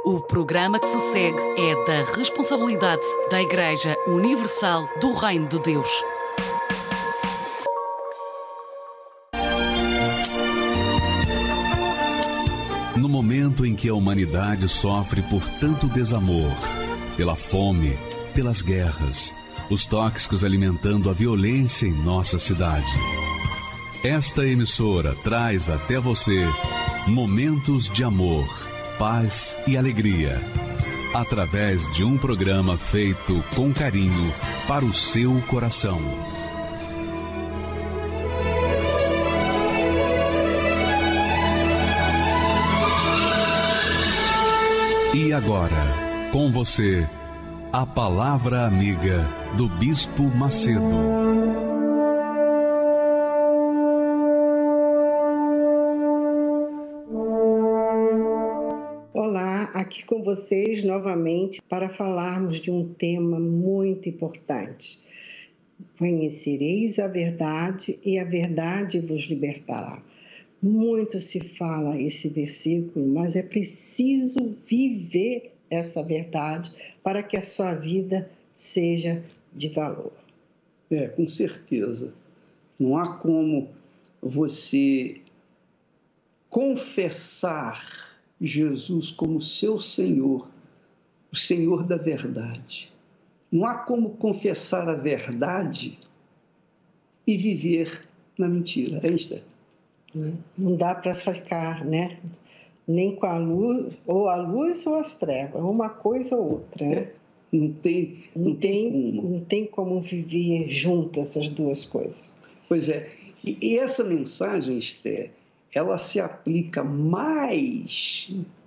O programa que se segue é da responsabilidade da Igreja Universal do Reino de Deus. No momento em que a humanidade sofre por tanto desamor, pela fome, pelas guerras, os tóxicos alimentando a violência em nossa cidade, esta emissora traz até você momentos de amor, paz e alegria, através de um programa feito com carinho para o seu coração. E agora, com você, a Palavra Amiga do Bispo Macedo. Olá, aqui com vocês novamente para falarmos de um tema muito importante. Conhecereis a verdade e a verdade vos libertará. Muito se fala esse versículo, mas é preciso viver essa verdade para que a sua vida seja de valor. Com certeza. Não há como você confessar Jesus como seu Senhor, o Senhor da verdade. Não há como confessar a verdade e viver na mentira. É isso. Não dá para ficar, né? Nem com a luz ou as trevas, uma coisa ou outra, né? Não tem como viver junto essas duas coisas. Pois é, e essa mensagem, Esther, ela se aplica mais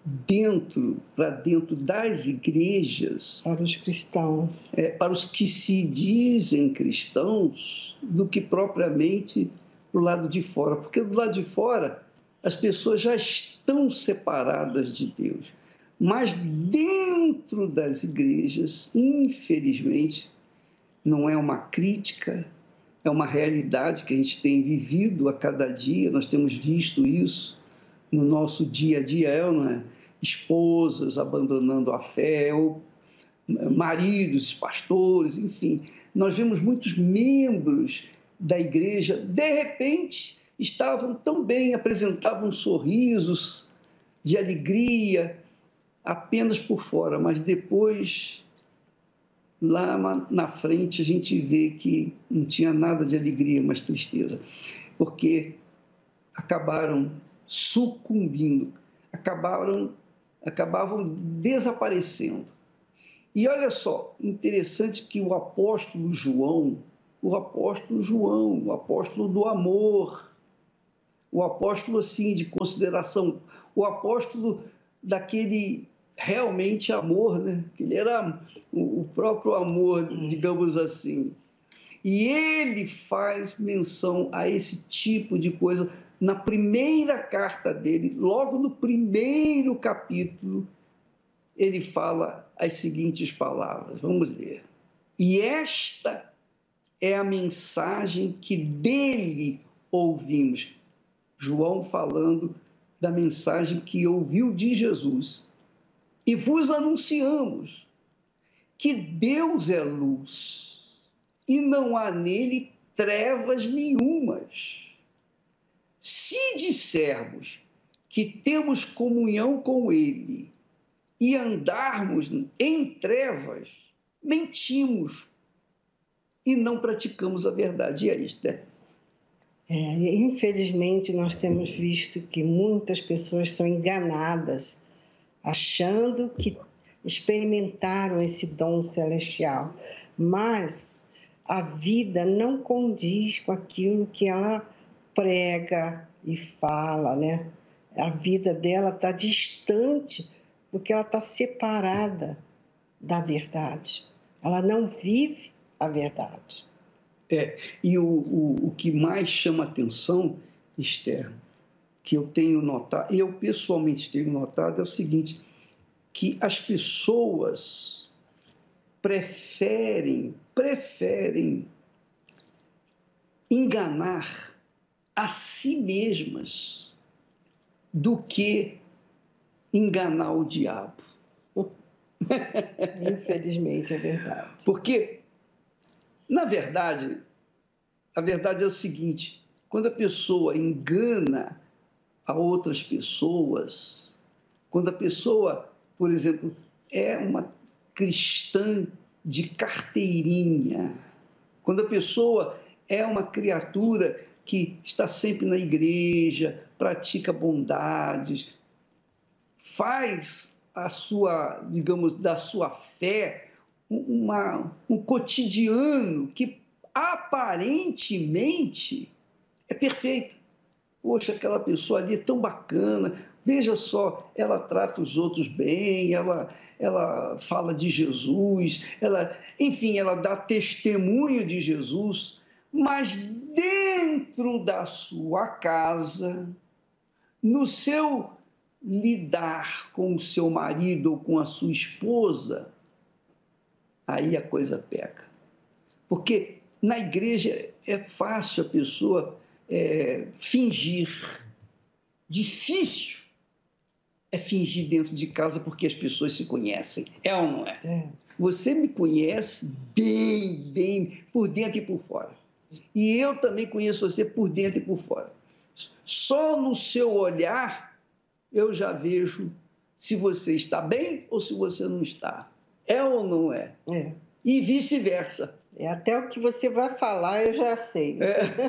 para dentro das igrejas, para os cristãos, para os que se dizem cristãos, do que propriamente do lado de fora, porque do lado de fora as pessoas já estão separadas de Deus, mas dentro das igrejas, infelizmente, não é uma crítica, é uma realidade que a gente tem vivido a cada dia. Nós temos visto isso no nosso dia a dia, não é? Esposas abandonando a fé, ou maridos, pastores, enfim, nós vemos muitos membros da igreja, de repente, estavam tão bem, apresentavam sorrisos de alegria apenas por fora, mas depois, lá na frente, a gente vê que não tinha nada de alegria, mas tristeza, porque acabaram sucumbindo, acabavam desaparecendo. E olha só, interessante que o apóstolo João, o apóstolo do amor, o apóstolo assim de consideração, o apóstolo daquele realmente amor, né? Que ele era o próprio amor, digamos assim. E ele faz menção a esse tipo de coisa na primeira carta dele, logo no primeiro capítulo, ele fala as seguintes palavras. Vamos ler. E esta é a mensagem que dele ouvimos. João falando da mensagem que ouviu de Jesus. E vos anunciamos que Deus é luz e não há nele trevas nenhumas. Se dissermos que temos comunhão com ele e andarmos em trevas, mentimos e não praticamos a verdade. E é isto, né? Infelizmente, nós temos visto que muitas pessoas são enganadas, achando que experimentaram esse dom celestial, mas a vida não condiz com aquilo que ela prega e fala, né? A vida dela está distante, porque ela está separada da verdade. Ela não vive a verdade. E o que mais chama atenção, Esther, que eu tenho notado, e eu pessoalmente tenho notado, é o seguinte, que as pessoas preferem enganar a si mesmas do que enganar o diabo. Infelizmente, é verdade. Porque, na verdade, a verdade é o seguinte: quando a pessoa engana a outras pessoas, quando a pessoa, por exemplo, é uma cristã de carteirinha, quando a pessoa é uma criatura que está sempre na igreja, pratica bondades, faz a sua, digamos, da sua fé um cotidiano que aparentemente é perfeito. Poxa, aquela pessoa ali é tão bacana, veja só, ela trata os outros bem, ela fala de Jesus, enfim, ela dá testemunho de Jesus, mas dentro da sua casa, no seu lidar com o seu marido ou com a sua esposa, aí a coisa pega. Porque na igreja é fácil a pessoa fingir. Difícil é fingir dentro de casa porque as pessoas se conhecem. É ou não é? É. Você me conhece bem, bem, por dentro e por fora. E eu também conheço você por dentro e por fora. Só no seu olhar eu já vejo se você está bem ou se você não está. É ou não é? É. E vice-versa. Até o que você vai falar eu já sei.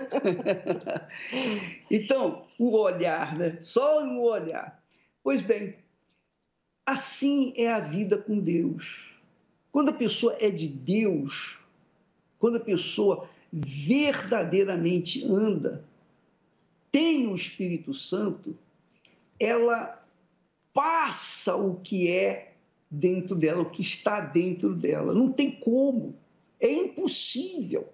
Então, o olhar, né? Só no olhar. Pois bem, assim é a vida com Deus. Quando a pessoa é de Deus, quando a pessoa verdadeiramente anda, tem o Espírito Santo, ela passa o que é dentro dela, o que está dentro dela. Não tem como. É impossível.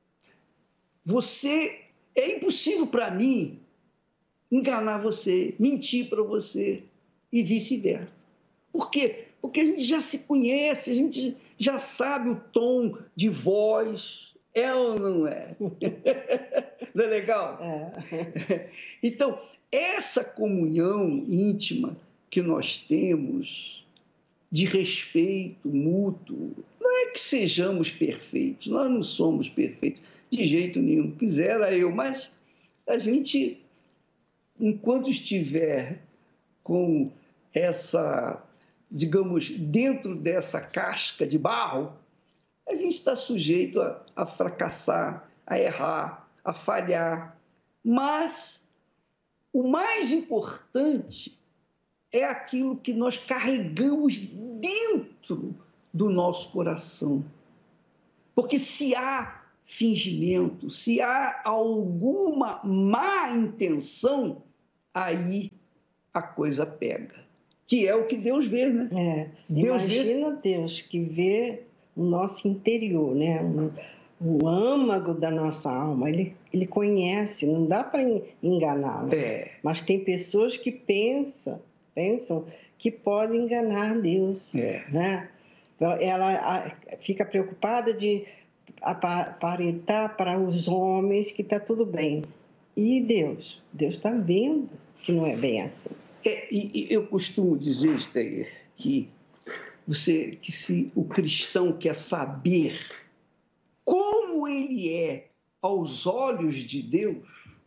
É impossível para mim enganar você, mentir para você e vice-versa. Por quê? Porque a gente já se conhece, a gente já sabe o tom de voz. É ou não é? Não é legal? É. Então, essa comunhão íntima que nós temos, de respeito mútuo, não é que sejamos perfeitos, nós não somos perfeitos de jeito nenhum. Quisera eu, mas a gente, enquanto estiver com essa, digamos, dentro dessa casca de barro, a gente está sujeito a fracassar, a errar, a falhar. Mas o mais importante é aquilo que nós carregamos dentro do nosso coração. Porque se há fingimento, se há alguma má intenção, aí a coisa pega. Que é o que Deus vê, né? Imagina Deus que vê o nosso interior, né? O âmago da nossa alma. Ele conhece, não dá para enganá-lo. Mas tem pessoas que pensam que podem enganar Deus, né? Ela fica preocupada de aparentar para os homens que está tudo bem. E Deus está vendo que não é bem assim. E eu costumo dizer, Steger, que se o cristão quer saber como ele é aos olhos de Deus,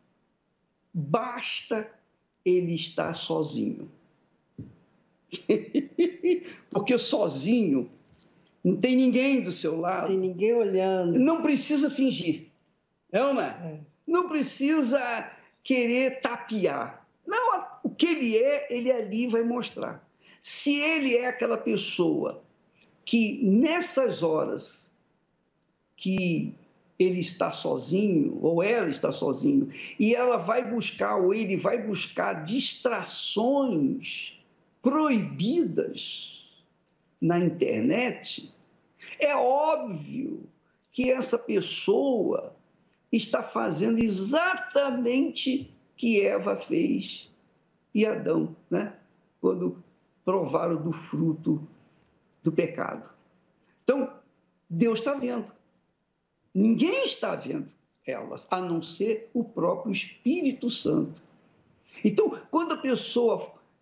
basta ele estar sozinho. Porque sozinho não tem ninguém do seu lado. Não tem ninguém olhando. Não precisa fingir. Não é? Não precisa querer tapear. Não, o que ele ali vai mostrar. Se ele é aquela pessoa que nessas horas que ele está sozinho, ou ela está sozinho, e ela vai buscar, ou ele vai buscar distrações proibidas na internet, é óbvio que essa pessoa está fazendo exatamente o que Eva fez e Adão, né? Quando provaram do fruto do pecado. Então, Deus está vendo. Ninguém está vendo elas, a não ser o próprio Espírito Santo. Então, quando a pessoa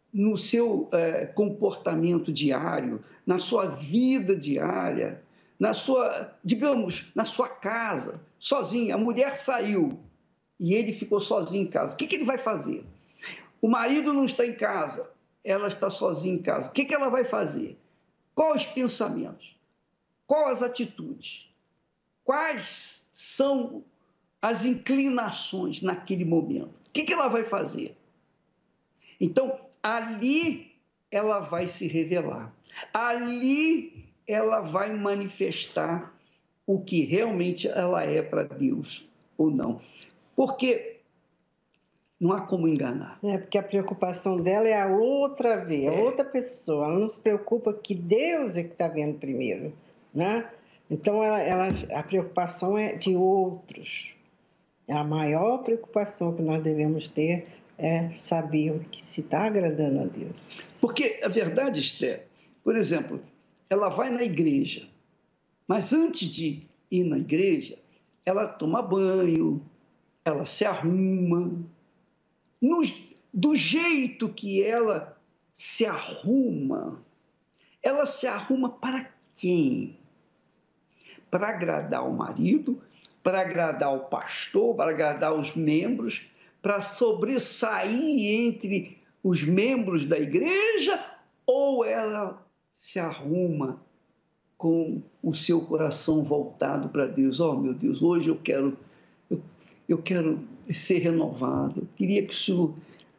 no seu comportamento diário, na sua vida diária, na sua, digamos, na sua casa, sozinho. A mulher saiu e ele ficou sozinho em casa. O que ele vai fazer? O marido não está em casa, ela está sozinha em casa. O que ela vai fazer? Quais os pensamentos? Quais as atitudes? Quais são as inclinações naquele momento? O que ela vai fazer? Então, ali ela vai se revelar. Ali ela vai manifestar o que realmente ela é para Deus ou não. Porque não há como enganar. Porque a preocupação dela é a outra vez, a outra pessoa. Ela não se preocupa que Deus é que está vendo primeiro, né? Então, a preocupação é de outros. A maior preocupação que nós devemos ter é saber o que se está agradando a Deus. Porque a verdade, Esther, por exemplo, ela vai na igreja, mas antes de ir na igreja, ela toma banho, ela se arruma. Do jeito que ela se arruma para quem? Para agradar o marido, para agradar o pastor, para agradar os membros, para sobressair entre os membros da igreja, ou ela se arruma com o seu coração voltado para Deus? Oh, meu Deus, hoje eu quero ser renovado. Eu queria que o Senhor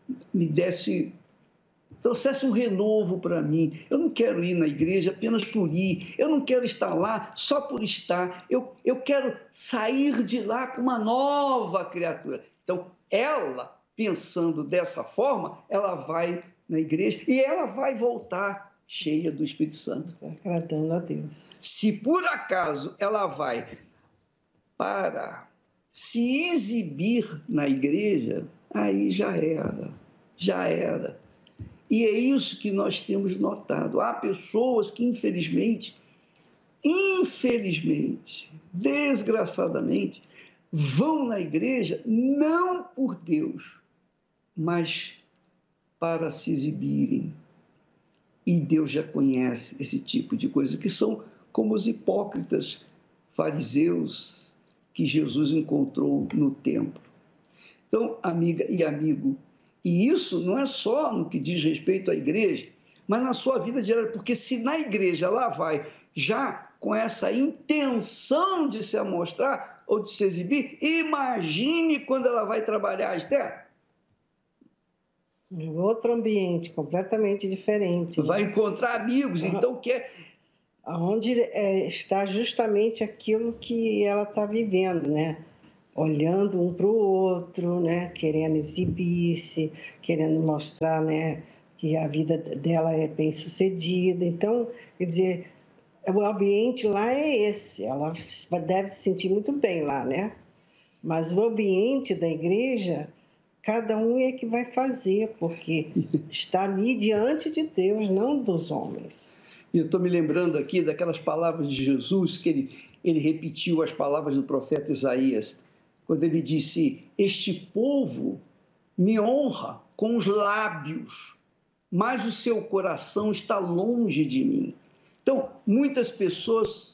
trouxesse um renovo para mim. Eu não quero ir na igreja apenas por ir. Eu não quero estar lá só por estar. Eu quero sair de lá com uma nova criatura. Então, ela, pensando dessa forma, ela vai na igreja e ela vai voltar cheia do Espírito Santo. Agradando a Deus. Se por acaso ela vai para se exibir na igreja, aí já era. E é isso que nós temos notado. Há pessoas que, infelizmente, desgraçadamente, vão na igreja não por Deus, mas para se exibirem. E Deus já conhece esse tipo de coisa, que são como os hipócritas fariseus que Jesus encontrou no templo. Então, amiga e amigo, e isso não é só no que diz respeito à igreja, mas na sua vida diária, porque se na igreja ela vai já com essa intenção de se amostrar ou de se exibir, imagine quando ela vai trabalhar, Esther. Outro ambiente, completamente diferente. Vai encontrar amigos, então quer... Onde está justamente aquilo que ela está vivendo, né? Olhando um para o outro, né? Querendo exibir-se, querendo mostrar, né? Que a vida dela é bem sucedida. Então, quer dizer, o ambiente lá é esse. Ela deve se sentir muito bem lá, né? Mas o ambiente da igreja, cada um é que vai fazer, porque está ali diante de Deus, não dos homens. E eu estou me lembrando aqui daquelas palavras de Jesus, que ele repetiu as palavras do profeta Isaías, quando ele disse: este povo me honra com os lábios, mas o seu coração está longe de mim. Então, muitas pessoas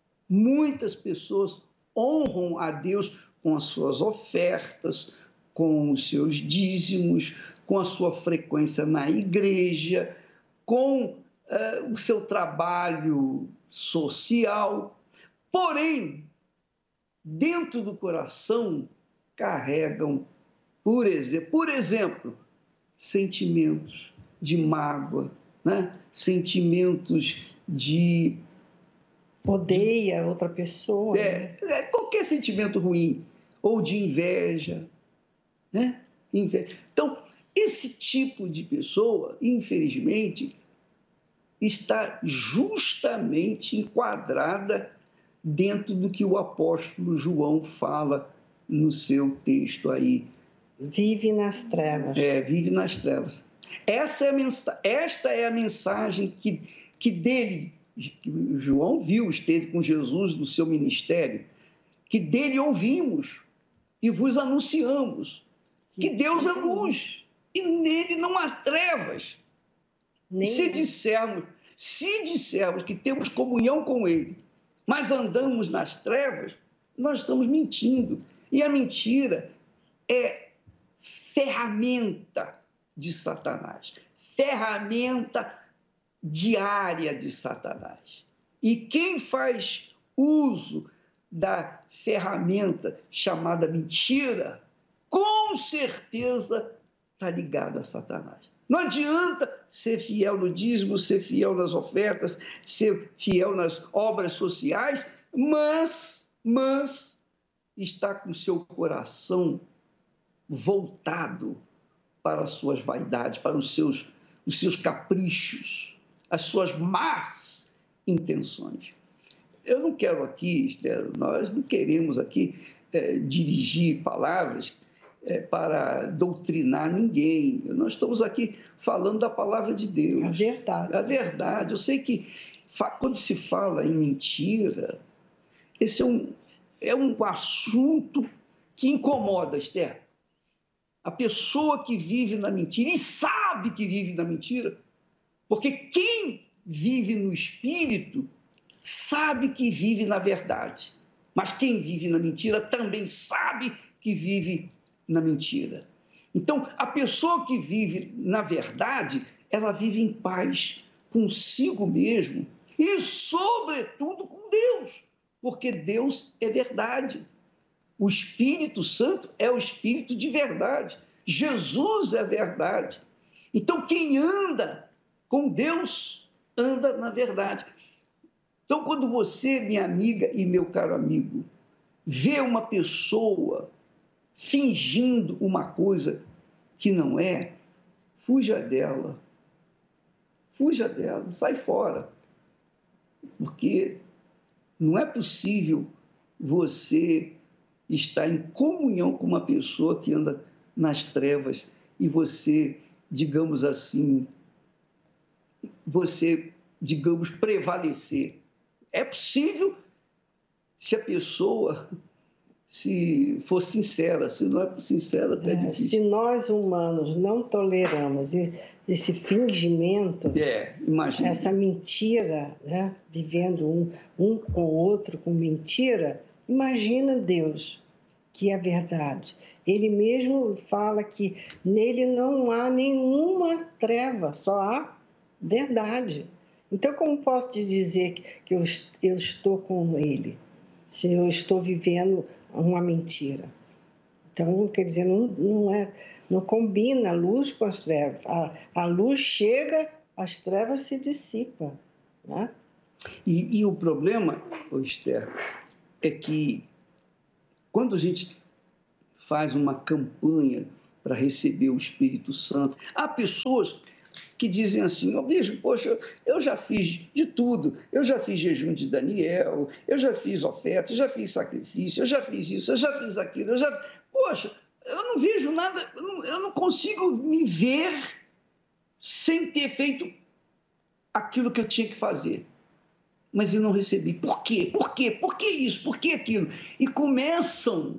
honram a Deus com as suas ofertas, com os seus dízimos, com a sua frequência na igreja, com o seu trabalho social. Porém, dentro do coração carregam, por exemplo, sentimentos de mágoa, né? Sentimentos de... Odeia outra pessoa. Qualquer sentimento ruim, ou de inveja, né? Então, esse tipo de pessoa, infelizmente, está justamente enquadrada dentro do que o apóstolo João fala no seu texto aí. Vive nas trevas. Vive nas trevas. Esta é a mensagem que dele, que João viu, esteve com Jesus no seu ministério, que dele ouvimos e vos anunciamos, que Deus é luz e nele não há trevas. Nem se dissermos que temos comunhão com Ele, mas andamos nas trevas, nós estamos mentindo. E a mentira é ferramenta de Satanás, ferramenta diária de Satanás. E quem faz uso da ferramenta chamada mentira, com certeza está ligado a Satanás. Não adianta ser fiel no dízimo, ser fiel nas ofertas, ser fiel nas obras sociais, mas está com seu coração voltado para as suas vaidades, para os seus caprichos, as suas más intenções. Eu não quero aqui, Esther, nós não queremos aqui dirigir palavras para doutrinar ninguém. Nós estamos aqui falando da palavra de Deus. A verdade. A verdade. Eu sei que quando se fala em mentira, esse é um assunto que incomoda, Esther. A pessoa que vive na mentira e sabe que vive na mentira, porque quem vive no espírito sabe que vive na verdade, mas quem vive na mentira também sabe que vive na mentira. Então, a pessoa que vive na verdade, ela vive em paz consigo mesmo e, sobretudo, com Deus, porque Deus é verdade. O Espírito Santo é o Espírito de verdade. Jesus é verdade. Então, quem anda com Deus, anda na verdade. Então, quando você, minha amiga e meu caro amigo, vê uma pessoa fingindo uma coisa que não é, fuja dela. Fuja dela, sai fora. Porque não é possível você estar em comunhão com uma pessoa que anda nas trevas e você, digamos assim, prevalecer. É possível se a pessoa se for sincera, se não é sincera, até é difícil. Se nós humanos não toleramos esse fingimento, essa mentira, né? Vivendo um com o outro com mentira, imagina Deus, que é verdade. Ele mesmo fala que nele não há nenhuma treva, só há verdade. Então, como posso te dizer que eu estou com ele, se eu estou vivendo uma mentira? Então, quer dizer, não combina a luz com as trevas. A luz chega, as trevas se dissipam, né? E o problema, Esther, é que quando a gente faz uma campanha para receber o Espírito Santo, há pessoas que dizem assim: Bispo, poxa, eu já fiz de tudo, eu já fiz jejum de Daniel, eu já fiz oferta, eu já fiz sacrifício, eu já fiz isso, eu já fiz aquilo, poxa, eu não vejo nada, eu não consigo me ver sem ter feito aquilo que eu tinha que fazer. Mas eu não recebi. Por quê? Por quê? Por que isso? Por que aquilo? E começam,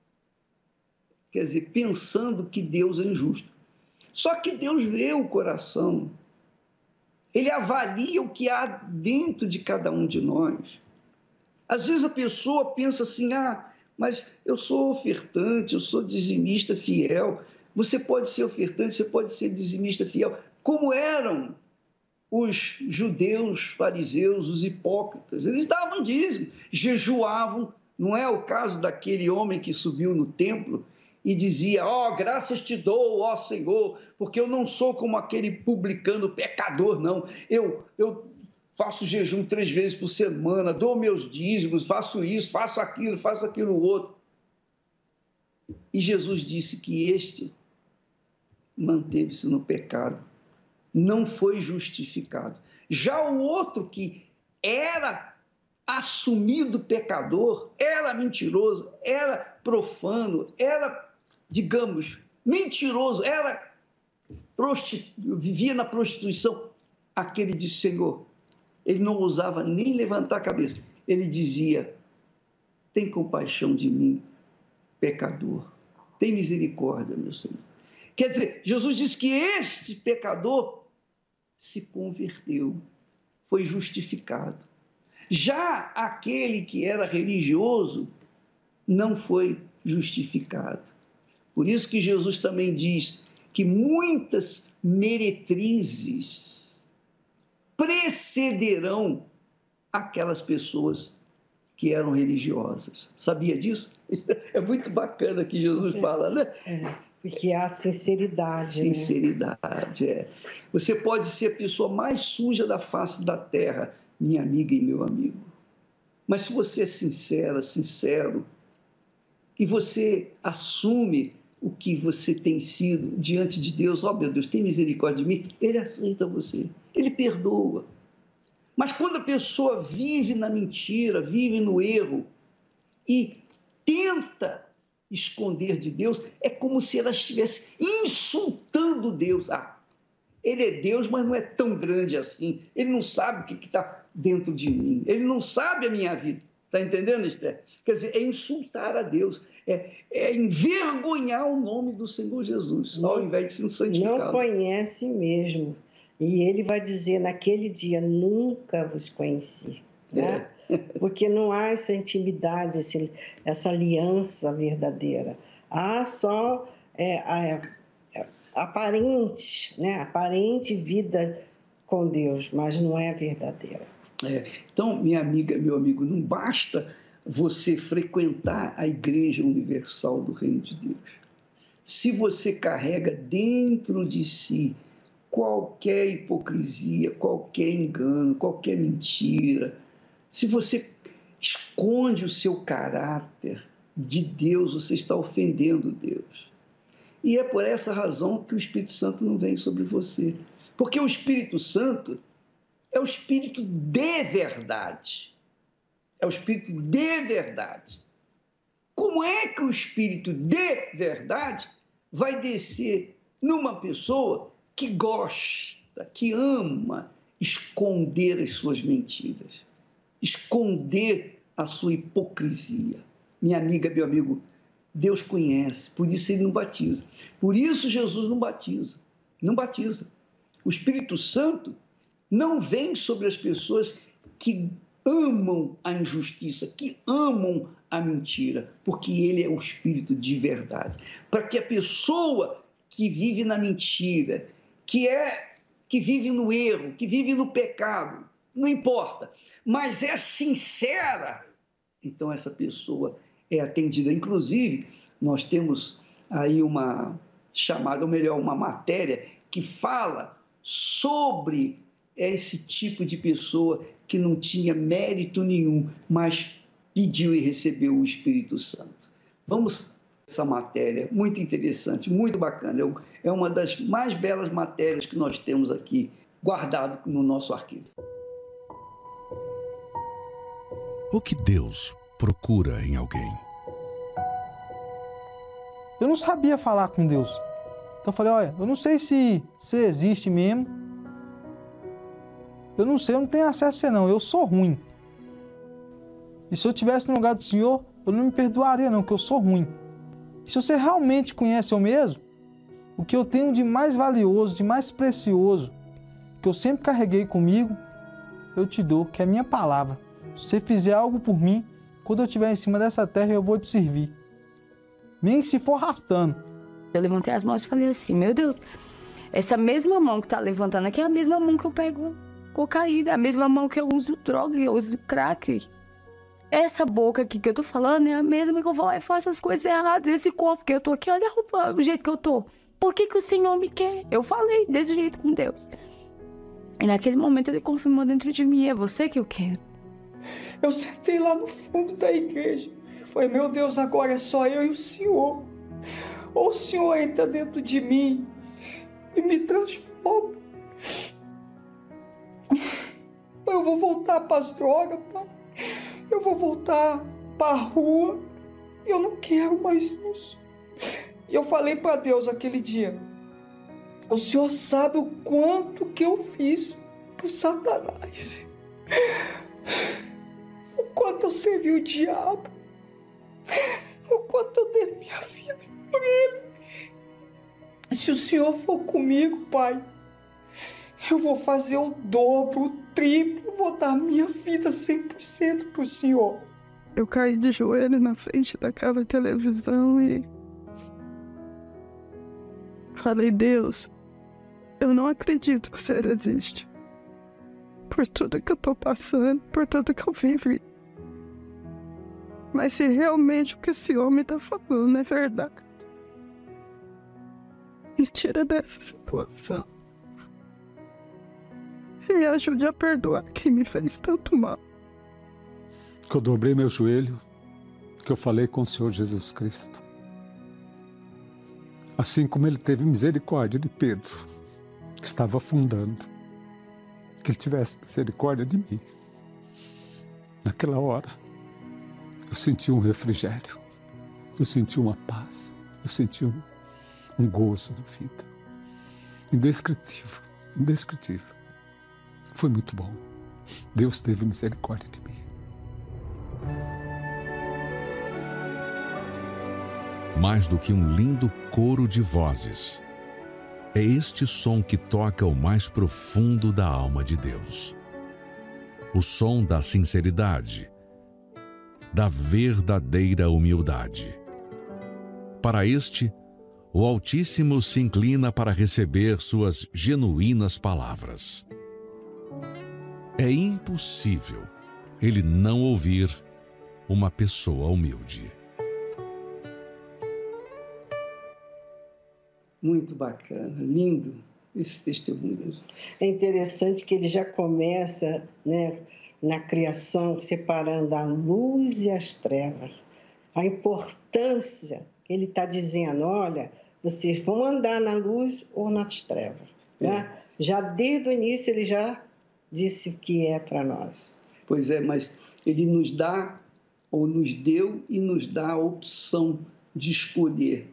quer dizer, pensando que Deus é injusto. Só que Deus vê o coração. Ele avalia o que há dentro de cada um de nós. Às vezes a pessoa pensa assim: mas eu sou ofertante, eu sou dizimista fiel. Você pode ser ofertante, você pode ser dizimista fiel. Como eram os judeus, fariseus, os hipócritas? Eles davam dízimo, jejuavam. Não é o caso daquele homem que subiu no templo e dizia: graças te dou, ó Senhor, porque eu não sou como aquele publicano pecador, não. Eu faço jejum 3 vezes por semana, dou meus dízimos, faço isso, faço aquilo outro. E Jesus disse que este manteve-se no pecado, não foi justificado. Já o outro, que era assumido pecador, era mentiroso, era profano, era, digamos, mentiroso, vivia na prostituição. Aquele disse: Senhor, ele não ousava nem levantar a cabeça. Ele dizia: tem compaixão de mim, pecador. Tem misericórdia, meu Senhor. Quer dizer, Jesus disse que este pecador se converteu, foi justificado. Já aquele que era religioso não foi justificado. Por isso que Jesus também diz que muitas meretrizes precederão aquelas pessoas que eram religiosas. Sabia disso? É muito bacana que Jesus fala, né? Porque há sinceridade. Sinceridade, né? Você pode ser a pessoa mais suja da face da terra, minha amiga e meu amigo. Mas se você é sincera, sincero, e você assume o que você tem sido diante de Deus, meu Deus, tem misericórdia de mim, Ele aceita você, Ele perdoa. Mas quando a pessoa vive na mentira, vive no erro e tenta esconder de Deus, é como se ela estivesse insultando Deus. Ele é Deus, mas não é tão grande assim. Ele não sabe o que está dentro de mim. Ele não sabe a minha vida. Está entendendo, Esther? Quer dizer, é insultar a Deus. É envergonhar o nome do Senhor Jesus, ao invés de se santificar. Não conhece mesmo. E ele vai dizer naquele dia, nunca vos conheci. Né? Porque não há essa intimidade, essa aliança verdadeira. Há só aparente, né? Aparente vida com Deus, mas não é verdadeira. Então, minha amiga, meu amigo, não basta você frequentar a Igreja Universal do Reino de Deus. Se você carrega dentro de si qualquer hipocrisia, qualquer engano, qualquer mentira, se você esconde o seu caráter de Deus, você está ofendendo Deus. E é por essa razão que o Espírito Santo não vem sobre você. Porque o Espírito Santo é o Espírito de verdade. É o Espírito de verdade. Como é que o Espírito de verdade vai descer numa pessoa que gosta, que ama esconder as suas mentiras, esconder a sua hipocrisia? Minha amiga, meu amigo, Deus conhece, por isso Ele não batiza. Por isso Jesus não batiza. Não batiza. O Espírito Santo não vem sobre as pessoas que amam a injustiça, que amam a mentira, porque Ele é o Espírito de verdade. Para que a pessoa que vive na mentira, que vive no erro, que vive no pecado, não importa, mas é sincera, então essa pessoa é atendida. Inclusive, nós temos aí uma chamada, ou melhor, uma matéria que fala sobre esse tipo de pessoa que não tinha mérito nenhum, mas pediu e recebeu o Espírito Santo. Vamos essa matéria, muito interessante, muito bacana. É uma das mais belas matérias que nós temos aqui, guardado no nosso arquivo. O que Deus procura em alguém? Eu não sabia falar com Deus. Então eu falei, olha, eu não sei se você existe mesmo. Eu não sei, eu não tenho acesso a você não, eu sou ruim. E se eu estivesse no lugar do Senhor, eu não me perdoaria não, porque eu sou ruim. E se você realmente conhece eu mesmo, o que eu tenho de mais valioso, de mais precioso, que eu sempre carreguei comigo, eu te dou, que é a minha palavra. Se você fizer algo por mim, quando eu estiver em cima dessa terra, eu vou te servir. Nem se for arrastando. Eu levantei as mãos e falei assim, meu Deus, essa mesma mão que está levantando aqui é a mesma mão que eu pego cocaína, é a mesma mão que eu uso droga, eu uso crack. Essa boca aqui que eu tô falando é a mesma que eu vou lá e faço as coisas erradas. Esse corpo que eu tô aqui, olha a roupa, o jeito que eu tô. Por que o Senhor me quer? Eu falei desse jeito com Deus. E naquele momento ele confirmou dentro de mim, é você que eu quero. Eu sentei lá no fundo da igreja. Falei, meu Deus, agora é só eu e o Senhor. Ou o Senhor entra dentro de mim e me transforma. Eu vou voltar para as drogas, pai. Eu vou voltar para a rua. Eu não quero mais isso. E eu falei para Deus aquele dia, o Senhor sabe o quanto que eu fiz por Satanás. O quanto eu servi o diabo. O quanto eu dei minha vida por ele. Se o Senhor for comigo, Pai, eu vou fazer o dobro, o triplo, vou dar minha vida 100% pro Senhor. Eu caí de joelho na frente daquela televisão e falei, Deus, eu não acredito que o Senhor existe. Por tudo que eu tô passando, por tudo que eu vivi. Mas se realmente o que esse homem tá falando é verdade, me tira dessa situação. E me ajude a perdoar quem me fez tanto mal. Que eu dobrei meu joelho, que eu falei com o Senhor Jesus Cristo. Assim como Ele teve misericórdia de Pedro, que estava afundando, que Ele tivesse misericórdia de mim. Naquela hora, eu senti um refrigério, eu senti uma paz, eu senti um gozo na vida. Indescritível, indescritível. Foi muito bom. Deus teve misericórdia de mim. Mais do que um lindo coro de vozes, é este som que toca o mais profundo da alma de Deus. O som da sinceridade, da verdadeira humildade. Para este, o Altíssimo se inclina para receber suas genuínas palavras. É impossível ele não ouvir uma pessoa humilde. Muito bacana, lindo esse testemunho. É interessante que ele já começa, né, na criação, separando a luz e as trevas. A importância que ele está dizendo, olha, vocês vão andar na luz ou nas trevas. Né? Já desde o início ele já disse o que é para nós. Pois é, mas ele nos dá, ou nos deu e nos dá a opção de escolher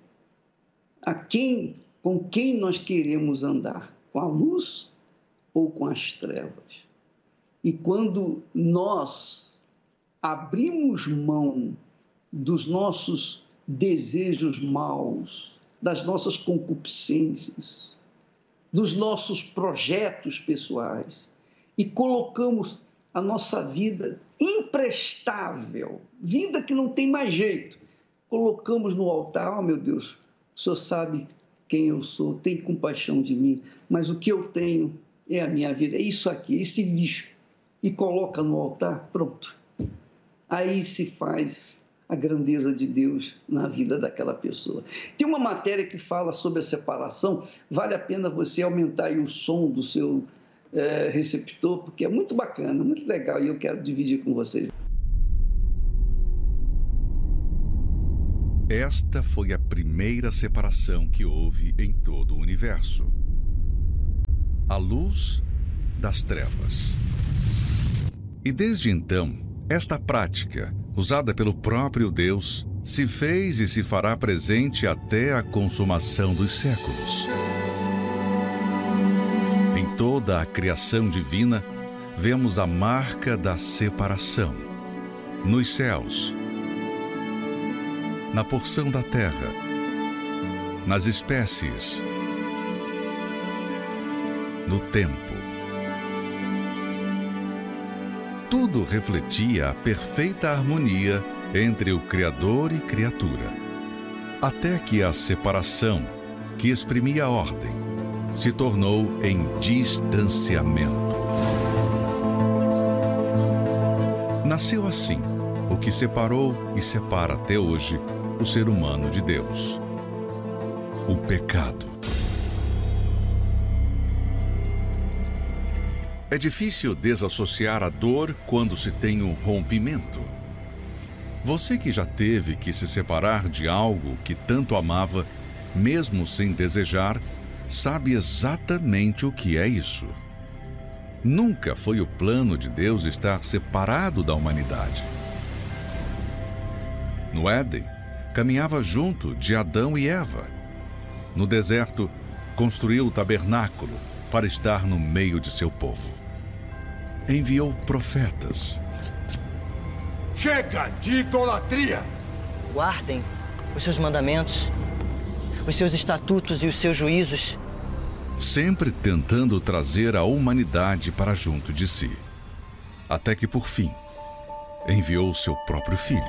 com quem nós queremos andar, com a luz ou com as trevas. E quando nós abrimos mão dos nossos desejos maus, das nossas concupiscências, dos nossos projetos pessoais e colocamos a nossa vida imprestável, vida que não tem mais jeito, colocamos no altar, oh meu Deus, o Senhor sabe quem eu sou, tem compaixão de mim, mas o que eu tenho é a minha vida, é isso aqui, esse lixo, e coloca no altar, pronto. Aí se faz a grandeza de Deus na vida daquela pessoa. Tem uma matéria que fala sobre a separação, vale a pena você aumentar aí o som do seu receptor, porque é muito bacana, muito legal, e eu quero dividir com vocês. Esta foi a primeira separação que houve em todo o universo. A luz das trevas. E desde então, esta prática, usada pelo próprio Deus, se fez e se fará presente até a consumação dos séculos. Em toda a criação divina, vemos a marca da separação. Nos céus, na porção da terra, nas espécies, no tempo. Tudo refletia a perfeita harmonia entre o Criador e criatura, até que a separação, que exprimia a ordem, se tornou em distanciamento. Nasceu assim o que separou e separa até hoje o ser humano de Deus: o pecado. É difícil desassociar a dor quando se tem um rompimento. Você que já teve que se separar de algo que tanto amava, mesmo sem desejar, sabe exatamente o que é isso. Nunca foi o plano de Deus estar separado da humanidade. No Éden, caminhava junto de Adão e Eva. No deserto, construiu o tabernáculo para estar no meio de seu povo. Enviou profetas. Chega de idolatria! Guardem os seus mandamentos, os seus estatutos e os seus juízos, sempre tentando trazer a humanidade para junto de si. Até que, por fim, enviou seu próprio filho.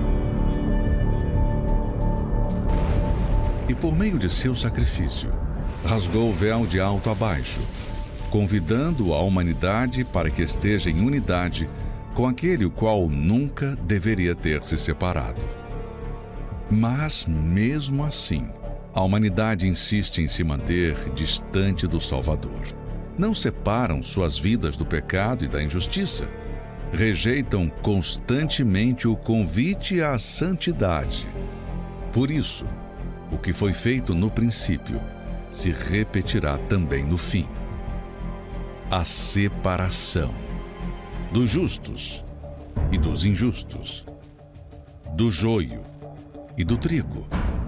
E por meio de seu sacrifício, rasgou o véu de alto a baixo, convidando a humanidade para que esteja em unidade com aquele o qual nunca deveria ter se separado. Mas, mesmo assim, a humanidade insiste em se manter distante do Salvador. Não separam suas vidas do pecado e da injustiça. Rejeitam constantemente o convite à santidade. Por isso, o que foi feito no princípio se repetirá também no fim. A separação dos justos e dos injustos, do joio e do trigo.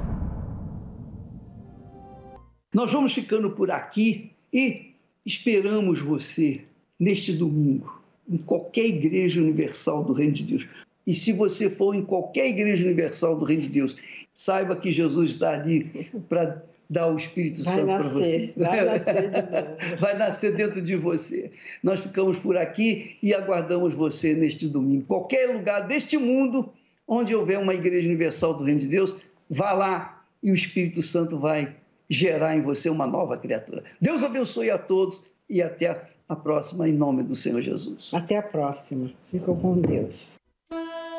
Nós vamos ficando por aqui e esperamos você neste domingo, em qualquer igreja universal do Reino de Deus. E se você for em qualquer igreja universal do Reino de Deus, saiba que Jesus está ali para dar o Espírito Santo para você. Vai nascer de novo. Vai nascer dentro de você. Nós ficamos por aqui e aguardamos você neste domingo. Qualquer lugar deste mundo onde houver uma igreja universal do Reino de Deus, vá lá e o Espírito Santo vai gerar em você uma nova criatura. Deus abençoe a todos e até a próxima, em nome do Senhor Jesus. Até a próxima. Fica com Deus.